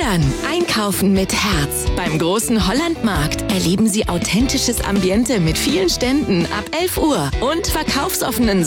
wundern. Einkaufen mit Herz. Beim großen Hollandmarkt erleben Sie authentisches Ambiente mit vielen Ständen ab 11 Uhr und verkaufsoffenen